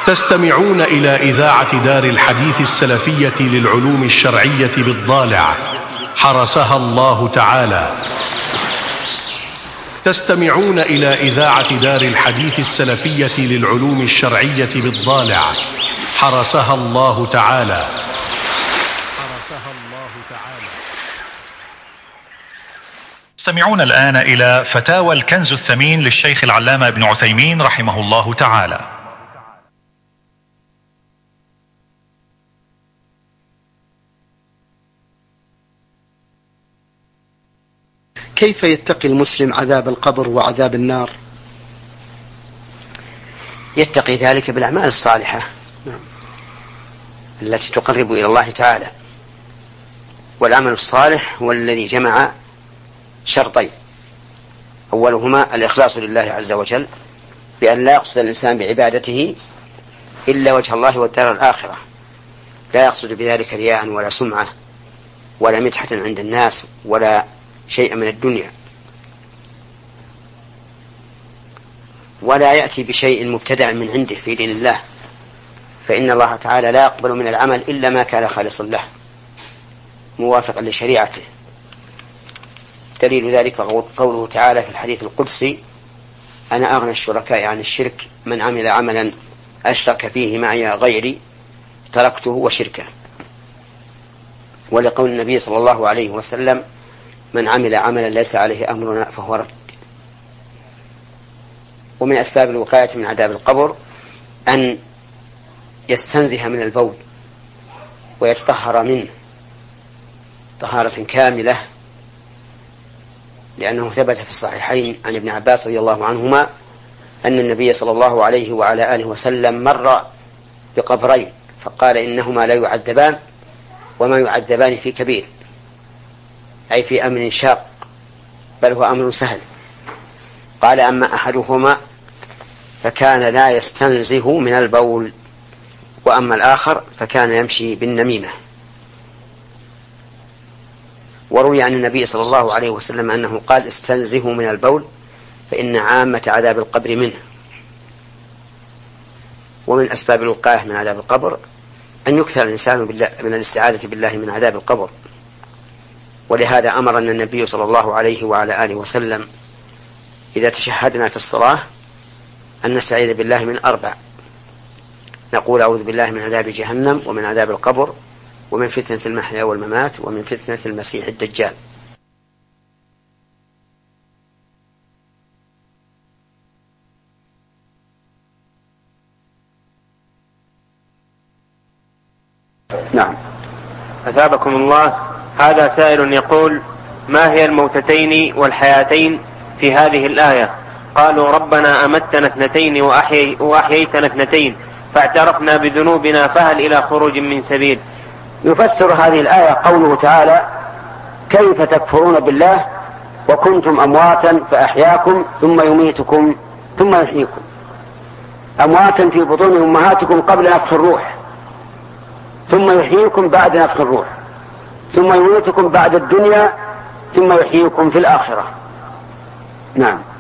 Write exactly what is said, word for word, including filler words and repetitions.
تستمعون إلى إذاعة دار الحديث السلفية للعلوم الشرعية بالضالع حرسها الله تعالى. تستمعون إلى إذاعة دار الحديث السلفية للعلوم الشرعية بالضالع حرسها الله تعالى. حرسها الله تعالى. تستمعون الآن إلى فتاوى الكنز الثمين للشيخ العلامة ابن عثيمين رحمه الله تعالى. كيف يتقي المسلم عذاب القبر وعذاب النار؟ يتقي ذلك بالأعمال الصالحة التي تقرب إلى الله تعالى، والعمل الصالح هو الذي جمع شرطين: أولهما الإخلاص لله عز وجل بأن لا يقصد الإنسان بعبادته إلا وجه الله والدار الآخرة، لا يقصد بذلك رياء ولا سمعة ولا مدحة عند الناس ولا شيء من الدنيا، ولا يأتي بشيء مبتدع من عنده في دين الله، فإن الله تعالى لا يقبل من العمل إلا ما كان خالصا له موافقا لشريعته. دليل ذلك قوله تعالى في الحديث القدسي: أنا أغنى الشركاء عن الشرك، من عمل عملا أشرك فيه معي غيري تركته وشركه. ولقول النبي صلى الله عليه وسلم: من عمل عملا ليس عليه أمرنا فهو رد. ومن أسباب الوقاية من عذاب القبر أن يستنزه من البول ويتطهر منه طهارة كاملة، لأنه ثبت في الصحيحين عن ابن عباس رضي الله عنهما أن النبي صلى الله عليه وعلى آله وسلم مر بقبرين فقال: إنهما لا يعذبان وما يعذبان في كبير، أي في أمر شاق، بل هو أمر سهل. قال: أما أحدهما فكان لا يستنزه من البول، وأما الآخر فكان يمشي بالنميمة. وروي عن النبي صلى الله عليه وسلم أنه قال: استنزه من البول فإن عامة عذاب القبر منه. ومن أسباب الوقاية من عذاب القبر أن يكثر الإنسان بالله من الاستعاذة بالله من عذاب القبر، ولهذا أمرنا النبي صلى الله عليه وعلى آله وسلم إذا تشهدنا في الصلاة أن نستعيذ بالله من أربع: نقول: أعوذ بالله من عذاب جهنم ومن عذاب القبر ومن فتنة المحيا والممات ومن فتنة المسيح الدجال. نعم. أثابكم الله. هذا سائل يقول: ما هي الموتتين والحياتين في هذه الآية؟ قالوا: ربنا أمتنا اثنتين وأحيي وأحييتنا اثنتين فاعترفنا بذنوبنا فهل إلى خروج من سبيل. يفسر هذه الآية قوله تعالى: كيف تكفرون بالله وكنتم أمواتا فأحياكم ثم يميتكم ثم يحييكم. أمواتا في بطون أمهاتكم قبل نفخ الروح، ثم يحييكم بعد نفخ الروح، ثم يميتكم بعد الدنيا، ثم يحييكم في الآخرة. نعم.